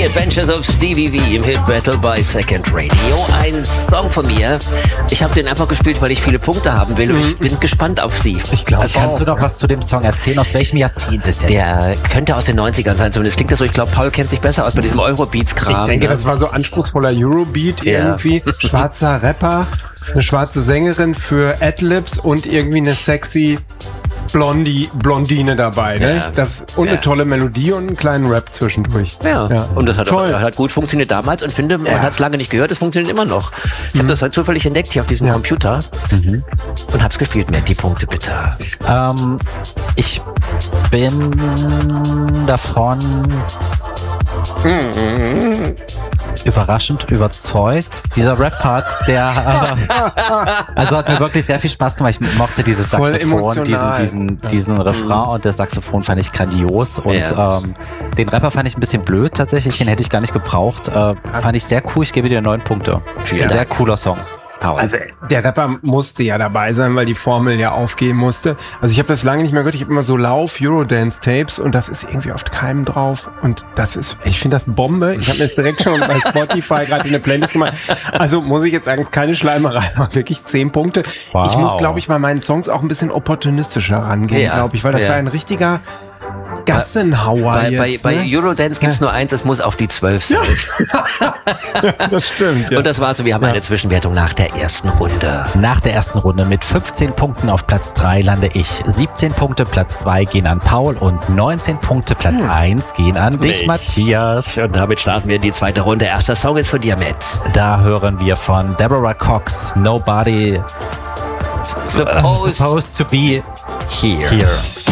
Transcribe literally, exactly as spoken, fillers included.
The Adventures of Stevie V im Hit Battle bei Second Radio. Ein Song von mir. Ich habe den einfach gespielt, weil ich viele Punkte haben will und ich bin gespannt auf Sie. Ich glaube, Kannst du noch was zu dem Song erzählen? Aus welchem Jahrzehnt ist der? Der könnte aus den neunzigern sein, zumindest klingt das so. Ich glaube, Paul kennt sich besser aus bei diesem Eurobeats-Kram. Ich denke, ne? das war so anspruchsvoller Eurobeat Ja. irgendwie. Schwarzer Rapper, eine schwarze Sängerin für Adlibs und irgendwie eine sexy Blondie, Blondine dabei. Ne? Ja. Das, und Ja. eine tolle Melodie und einen kleinen Rap zwischendurch. Ja. Ja. Und das hat, auch, Toll. hat gut funktioniert damals und finde, man Ja. hat es lange nicht gehört, es funktioniert immer noch. Ich habe das heute zufällig entdeckt hier auf diesem Ja. Computer und habe es gespielt. Matt, die Punkte bitte. Ähm, ich bin davon überraschend überzeugt. Dieser Rap-Part, der äh, also hat mir wirklich sehr viel Spaß gemacht. Ich mochte dieses Voll Saxophon, diesen, emotional. diesen, diesen Refrain und das Saxophon fand ich grandios und Ja. ähm, den Rapper fand ich ein bisschen blöd tatsächlich, den hätte ich gar nicht gebraucht. Äh, fand ich sehr cool, ich gebe dir neun Punkte. Vielen Ein sehr Dank. cooler Song. Paul. Also der Rapper musste ja dabei sein, weil die Formel ja aufgehen musste. Also ich habe das lange nicht mehr gehört. Ich habe immer so Lauf Eurodance-Tapes und das ist irgendwie auf keinem drauf. Und das ist, ich finde das Bombe. Ich habe mir das direkt schon bei Spotify gerade in eine Playlist gemacht. Also muss ich jetzt sagen, keine Schleimerei, aber wirklich zehn Punkte. Wow. Ich muss, glaube ich, bei meinen Songs auch ein bisschen opportunistischer rangehen, Ja, glaube ich, weil das ja. war ein richtiger Gassenhauer bei, jetzt. bei, bei ne? Eurodance gibt es nur eins, es muss auf die zwölf sein. Das stimmt, ja. Und das war's. Wir haben eine Zwischenwertung nach der ersten Runde. Nach der ersten Runde mit fünfzehn Punkten auf Platz drei lande ich. siebzehn Punkte Platz zwei gehen an Paul und neunzehn Punkte Platz eins gehen an dich, Mich. Matthias. Und damit starten wir in die zweite Runde. Erster Song ist von dir, Matt. Da hören wir von Deborah Cox, Nobody Suppose Supposed to be here. here.